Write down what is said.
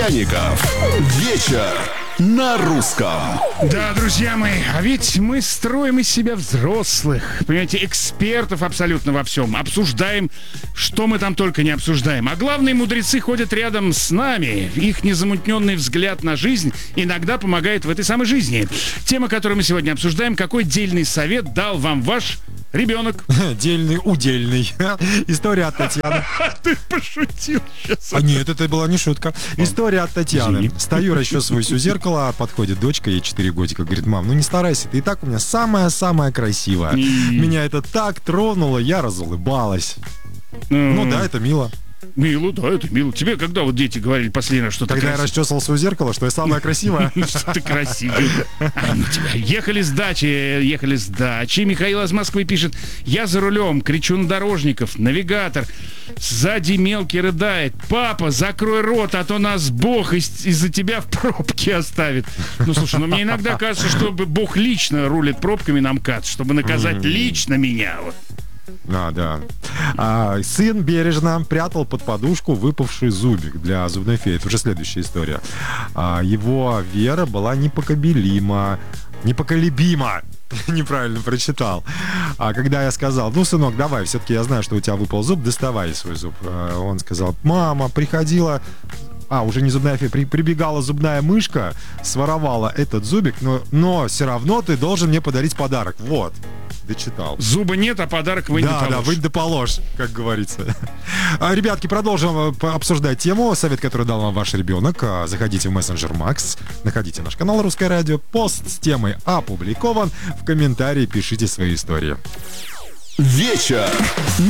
Вечер на русском. Да, друзья мои, а ведь мы строим из себя взрослых, понимаете, экспертов абсолютно во всем. Обсуждаем, что мы там только не обсуждаем. А главные мудрецы ходят рядом с нами. Их незамутненный взгляд на жизнь иногда помогает в этой самой жизни. Тема, которую мы сегодня обсуждаем: какой дельный совет дал вам ваш ребенок? Дельный, удельный. История от Татьяны. Ты пошутил сейчас. Нет, это была не шутка. История от Татьяны. Извини. Стою, расчесываюсь у зеркала, подходит дочка, ей 4 годика, говорит: мам, ну не старайся, ты и так у меня самая-самая красивая. Меня это так тронуло, я разулыбалась. Ну да, это мило. Мило, да, это мило. Тебе когда вот дети говорили последний раз, что ты Когда я красивый? расчесывался у зеркала, что я самая красивая. Что ты красивый. Ехали с дачи. Михаил из Москвы пишет: я за рулем, кричу на дорожников, навигатор. Сзади мелкий рыдает: папа, закрой рот, а то нас Бог из-за тебя в пробке оставит. Ну, слушай, мне иногда кажется, что Бог лично рулит пробками на МКАД, чтобы наказать лично меня. Да. Сын бережно прятал под подушку выпавший зубик для зубной феи. Это уже следующая история. Его вера была непоколебима. Неправильно прочитал. А когда я сказал: ну, сынок, давай, все-таки я знаю, что у тебя выпал зуб, доставай свой зуб. Он сказал: мама, приходила... уже не зубная фея, прибегала зубная мышка, своровала этот зубик, но все равно ты должен мне подарить подарок. Вот, дочитал. Зуба нет, а подарок вынь да положь. Да, вынь да положь, как говорится. Ребятки, продолжим обсуждать тему. Совет, который дал вам ваш ребенок. Заходите в мессенджер Макс, находите наш канал «Русское радио». Пост с темой опубликован. В комментарии пишите свои истории. Вечер